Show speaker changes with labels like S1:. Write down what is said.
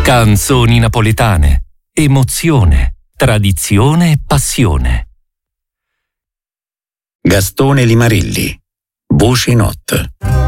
S1: Canzoni napoletane, emozione, tradizione e passione.
S2: Gastone Limarilli, Voci Not.